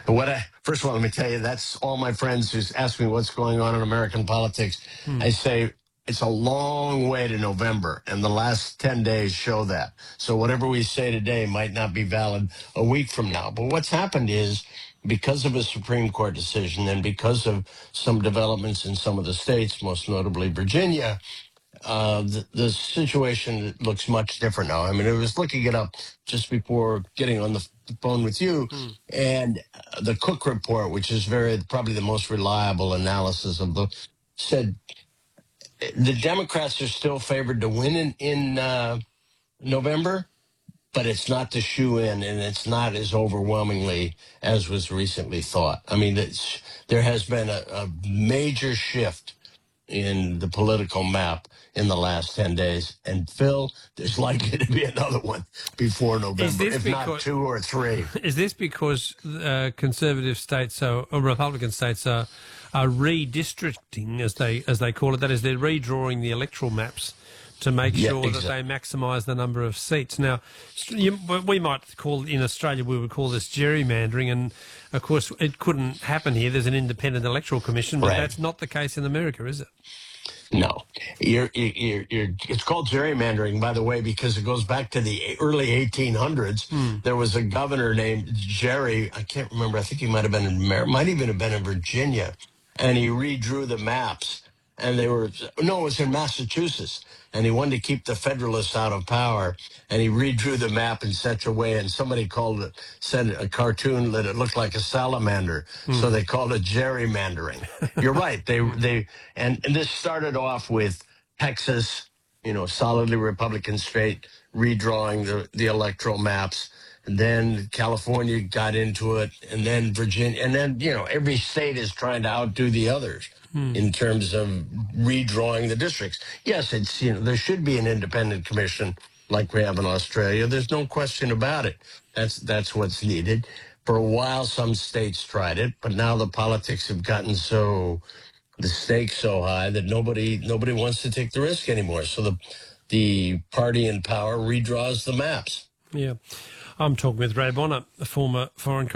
First of all, let me tell you, that's all my friends who ask me what's going on in American politics. I say it's a long way to November, and the last 10 days show that. So whatever we say today might not be valid a week from now. But what's happened is, because of a Supreme Court decision and because of some developments in some of the states, most notably Virginia, the situation looks much different now. I mean, I was looking it up just before getting on the phone with you, and the Cook report, which is probably the most reliable analysis of said the Democrats are still favored to win in November, but it's not the shoe-in, and it's not as overwhelmingly as was recently thought. I mean, there has been a major shift in the political map in the last 10 days. And, Phil, there's likely to be another one before November, if not 2 or 3. Is this because conservative states or Republican states are redistricting, as they call it? That is, they're redrawing the electoral maps to make sure that they maximise the number of seats. Now, we might call, in Australia, we would call this gerrymandering, and of course it couldn't happen here. There's an independent electoral commission, but that's not the case in America, is it? No, it's called gerrymandering, by the way, because it goes back to the early 1800s. There was a governor named Jerry. I can't remember. I think he might have been might even have been in Virginia, and he redrew the maps. And it was in Massachusetts, and he wanted to keep the Federalists out of power, and he redrew the map in such a way, and somebody said a cartoon that it looked like a salamander, so they called it gerrymandering. You're right. And this started off with Texas, solidly Republican state, redrawing the electoral maps. And then California got into it, and then Virginia, and then, every state is trying to outdo the others in terms of redrawing the districts. Yes, there should be an independent commission like we have in Australia. There's no question about it. That's what's needed. For a while, some states tried it, but now the politics have gotten the stakes so high that nobody wants to take the risk anymore. So the party in power redraws the maps. Yeah. I'm talking with Ray Bonner, a former foreign